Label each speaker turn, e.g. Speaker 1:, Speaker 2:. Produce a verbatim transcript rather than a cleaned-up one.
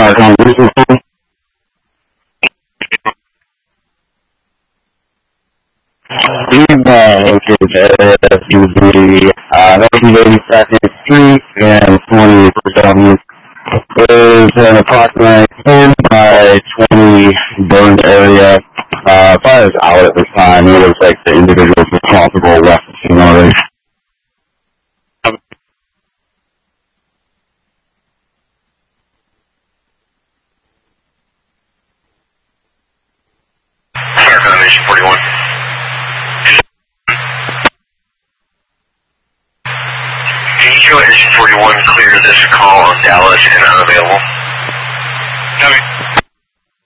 Speaker 1: fire on Bruce's phone. Feedback is S U V, uh, nineteen eighty-second Street and twenty-first Avenue. There's an approximate ten by twenty burned area. Uh, fire is out at this time. It looks like the individuals responsible left the scene already.
Speaker 2: Fire Foundation forty-one. Can you show Engine forty-one clear this call on Dallas and unavailable?